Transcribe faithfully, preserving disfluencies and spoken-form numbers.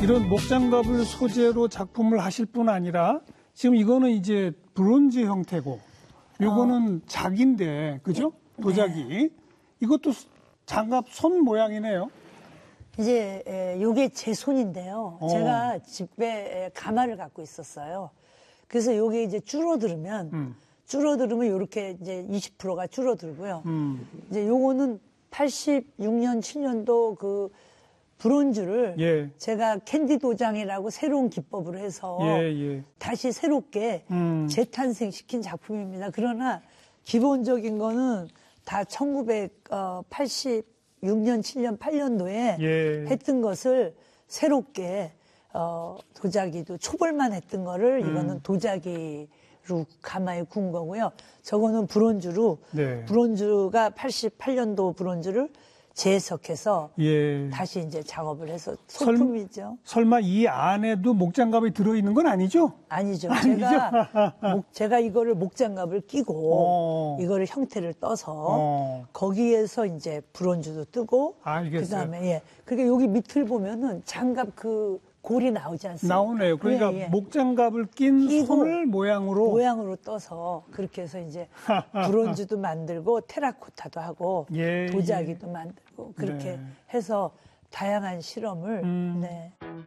이런 목장갑을 소재로 작품을 하실 뿐 아니라 지금 이거는 이제 브론즈 형태고 요거는 어. 작인데 그죠? 도자기. 네. 이것도 장갑 손 모양이네요. 이제 요게 제 손인데요. 어. 제가 집에 가마를 갖고 있었어요. 그래서 요게 이제 줄어들면 음. 줄어들면 요렇게 이제 이십 퍼센트가 줄어들고요. 음. 이제 요거는 팔십육 년, 칠 년도 그 브론즈를 예. 제가 캔디 도장이라고 새로운 기법으로 해서 예, 예. 다시 새롭게 음. 재탄생시킨 작품입니다. 그러나 기본적인 거는 다 천구백팔십육 년, 칠 년, 팔 년도에 예. 했던 것을 새롭게 어, 도자기도 초벌만 했던 거를 음. 이거는 도자기로 가마에 구운 거고요. 저거는 브론즈로 네. 브론즈가 팔십팔 년도 브론즈를 재해석해서 예. 다시 이제 작업을 해서 소품이죠. 설, 설마 이 안에도 목장갑이 들어있는 건 아니죠? 아니죠. 아니죠? 제가 목, 제가 이거를 목장갑을 끼고 어. 이거를 형태를 떠서 어. 거기에서 이제 브론즈도 뜨고 알겠어요. 그다음에 예. 그러니까 여기 밑을 보면은 장갑 그 골이 나오지 않습니까? 나오네요. 그러니까 예, 예. 목장갑을 낀 손을 모양으로 모양으로 떠서 그렇게 해서 이제 브론즈도 만들고 테라코타도 하고 예, 도자기도 예. 만들고 그렇게 네. 해서 다양한 실험을 음. 네.